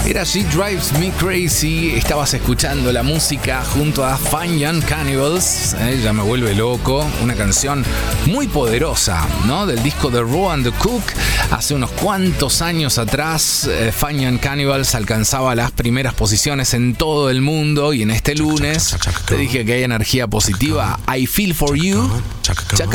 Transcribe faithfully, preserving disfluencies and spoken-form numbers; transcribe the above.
Era She Drives Me Crazy. Estabas escuchando la música junto a Fine Young Cannibals. Eh, ya me vuelve loco. Una canción muy poderosa, ¿no? Del disco de Raw and the Cook. Hace unos cuantos años atrás, eh, Fine Young Cannibals alcanzaba las primeras posiciones en todo el mundo. Y en este lunes te dije que hay energía positiva. I Feel For You.